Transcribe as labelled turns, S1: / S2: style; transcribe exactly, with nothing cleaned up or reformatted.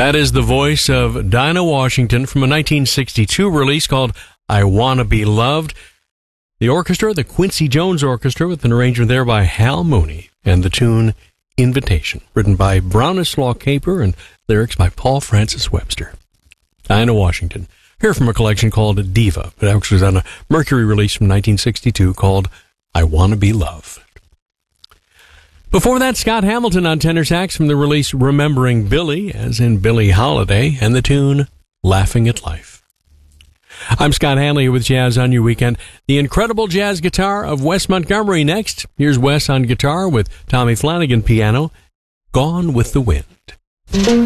S1: That is the voice of Dinah Washington from a nineteen sixty-two release called I Wanna Be Loved. The orchestra, the Quincy Jones Orchestra, with an arrangement there by Hal Mooney, and the tune Invitation, written by Brownislaw Caper and lyrics by Paul Francis Webster. Dinah Washington, here from a collection called Diva, but actually was on a Mercury release from nineteen sixty-two called I Wanna Be Loved. Before that, Scott Hamilton on tenor sax from the release Remembering Billy, as in Billie Holiday, and the tune Laughing at Life. I'm Scott Hanley with Jazz on Your Weekend. The incredible jazz guitar of Wes Montgomery next. Here's Wes on guitar with Tommy Flanagan piano, Gone with the Wind.